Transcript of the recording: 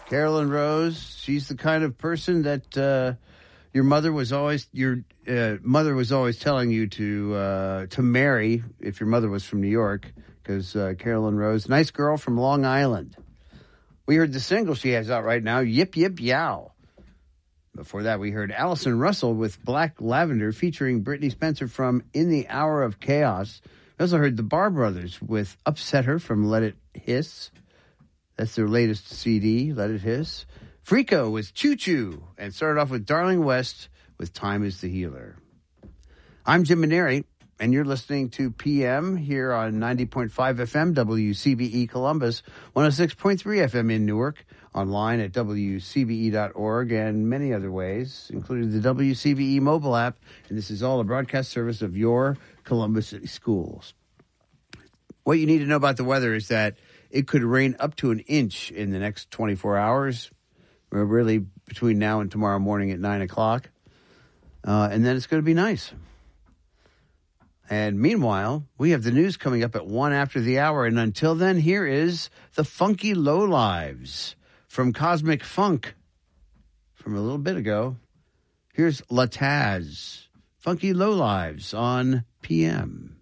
Carolyn Rose, she's the kind of person that your mother was always telling you to marry if your mother was from New York, because Carolyn Rose, nice girl from Long Island. We heard the single she has out right now, Yip Yip Yow. Before that, we heard Allison Russell with Black Lavender featuring Brittany Spencer from In the Hour of Chaos. We also heard the Bar Brothers with Upset Her from Let It Hiss. That's their latest CD, Let It Hiss. Freako with Choo Choo, and started off with Darling West with Time is the Healer. I'm Jim Maneri, and you're listening to PM here on 90.5 FM, WCBE Columbus, 106.3 FM in Newark, online at WCBE.org, and many other ways, including the WCBE mobile app. And this is all a broadcast service of your Columbus City Schools. What you need to know about the weather is that it could rain up to an inch in the next 24 hours, really between now and tomorrow morning at 9 o'clock. And then it's going to be nice. And meanwhile, we have the news coming up at 1 after the hour. And until then, here is the Funky Lowlives from Cosmic Funk from a little bit ago. Here's Lataz, Funky Lowlives on PM.